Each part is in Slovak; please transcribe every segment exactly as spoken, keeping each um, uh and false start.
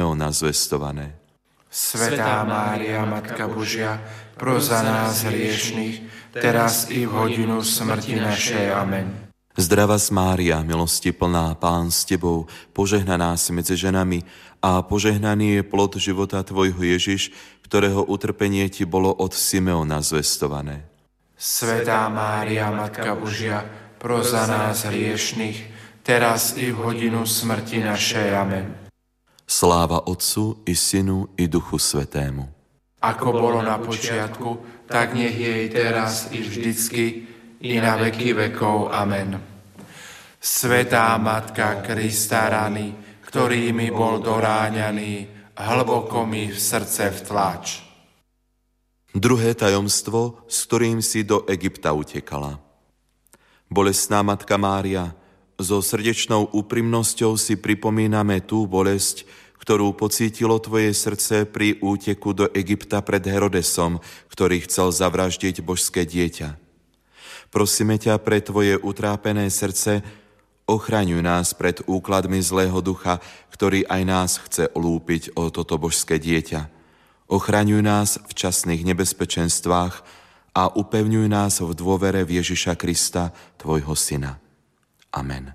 Simeona zvestované. Svätá Mária, Matka Božia, pros za nás hriešnych, teraz i v hodinu smrti našej. Amen. Zdravás Mária, milosti plná, Pán s Tebou, požehnaná si medzi ženami a požehnaný je plod života Tvojho Ježiš, ktorého utrpenie Ti bolo od Simeona zvestované. Svätá Mária, Matka Božia, pros za nás hriešnych, teraz i v hodinu smrti našej. Amen. Sláva Otcu i Synu i Duchu Svätému. Ako bolo na počiatku, tak nech je i teraz i vždycky, i na veky vekov. Amen. Svätá Matka Krista rany, ktorý mi bol doráňaný, hlboko mi v srdce vtlač. Druhé tajomstvo, s ktorým si do Egypta utekala. Bolestná Matka Mária, so srdečnou úprimnosťou si pripomíname tú bolesť, ktorú pocítilo Tvoje srdce pri úteku do Egypta pred Herodesom, ktorý chcel zavraždiť božské dieťa. Prosíme ťa pre Tvoje utrápené srdce, ochraňuj nás pred úkladmi zlého ducha, ktorý aj nás chce olúpiť o toto božské dieťa. Ochraňuj nás v časných nebezpečenstvách a upevňuj nás v dôvere v Ježiša Krista, Tvojho Syna. Amen.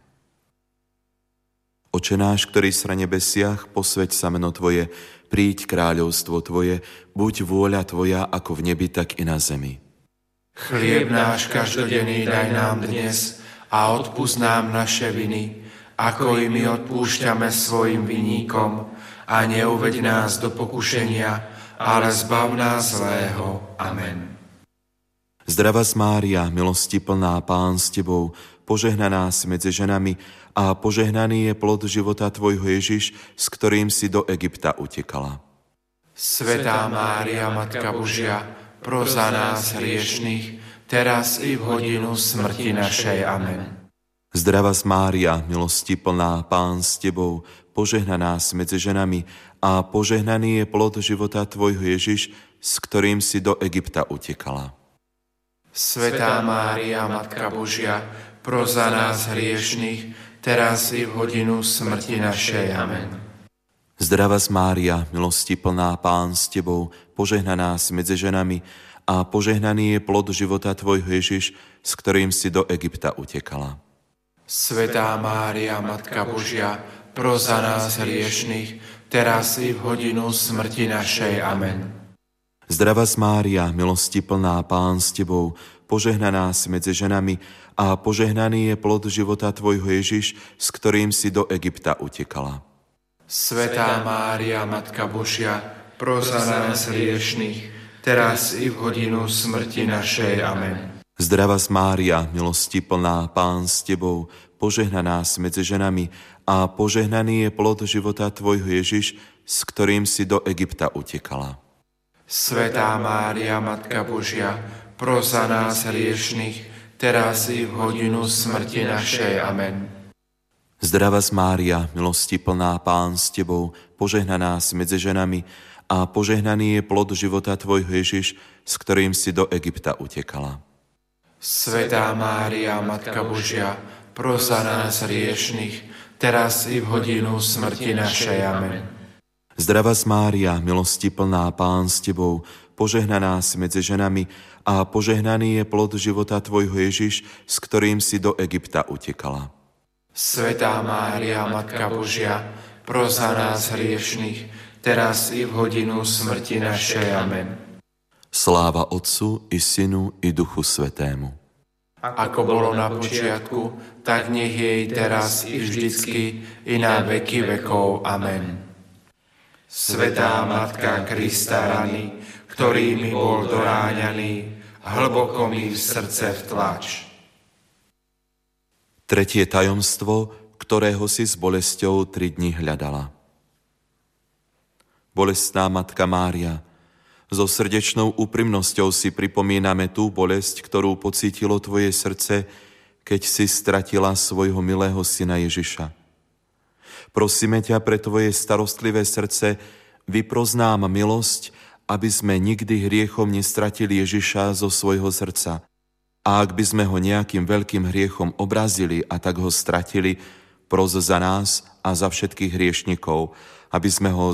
Oče náš, ktorý si na nebesiach, posväť sa meno Tvoje, príď kráľovstvo Tvoje, buď vôľa Tvoja ako v nebi, tak i na zemi. Chlieb náš každodenný daj nám dnes a odpusť nám naše viny, ako i my odpúšťame svojim vinníkom, a neuveď nás do pokušenia, ale zbav nás zlého. Amen. Zdravás Mária, milosti plná, Pán s Tebou, požehnaná si medzi ženami a požehnaný je plod života Tvojho Ježiš, s ktorým si do Egypta utekala. Svätá Mária, Matka Božia, pros za nás hriešnych, teraz i v hodinu smrti našej. Amen. Zdravás Mária, milosti plná, Pán s Tebou, požehnaná si medzi ženami a požehnaný je plod života Tvojho Ježiš, s ktorým si do Egypta utekala. Svätá Mária, Matka Božia, pros za nás hriešnych, teraz i v hodinu smrti našej. Amen. Zdravás Mária, milosti plná, Pán s Tebou, požehnaná si medzi ženami a požehnaný je plod života Tvojho Ježiš, s ktorým si do Egypta utekala. Svätá Mária, Matka Božia, pros za nás hriešnych, teraz i v hodinu smrti našej. Amen. Zdravás Mária, milosti plná, Pán s Tebou, požehnaná si medzi ženami a požehnaný je plod života Tvojho Ježiš, s ktorým si do Egypta utekala. Svätá Mária, Matka Božia, pros za nás hriešnych, teraz i v hodinu smrti našej. Amen. Zdravás Mária, milosti plná, Pán s Tebou, požehnaná si medzi ženami a požehnaný je plod života Tvojho Ježiš, s ktorým si do Egypta utekala. Svätá Mária, Matka Božia, pros za nás hriešnych, teraz i v hodinu smrti našej. Amen. Zdravás Mária, milosti plná, Pán s Tebou, požehnaná si medzi ženami a požehnaný je plod života Tvojho Ježiš, s ktorým si do Egypta utekala. Svätá Mária, Matka Božia, pros za nás hriešnych, teraz i v hodinu smrti našej. Amen. Zdravás Mária, milosti plná, Pán s Tebou, požehnaná si medzi ženami a požehnaný je plod života Tvojho Ježiš, s ktorým si do Egypta utekala. Svätá Mária, Matka Božia, pros za nás hriešnych, teraz i v hodinu smrti našej. Amen. Sláva Otcu i Synu i Duchu Svätému. Ako bolo na počiatku, tak nech je i teraz i vždycky, i na veky vekov. Amen. Svätá Matka Krista rany, ktorý mi bol doráňaný, hlboko mi v srdce vtlač. Tretie tajomstvo, ktorého si s bolesťou tri dni hľadala. Bolestná Matka Mária, so srdečnou úprimnosťou si pripomíname tú bolesť, ktorú pocítilo Tvoje srdce, keď si stratila svojho milého syna Ježiša. Prosíme ťa pre Tvoje starostlivé srdce, vypros nám milosť, aby sme nikdy hriechom nestratili Ježiša zo svojho srdca. A ak by sme ho nejakým veľkým hriechom obrazili a tak ho stratili, pros za nás a za všetkých hriešnikov, aby sme ho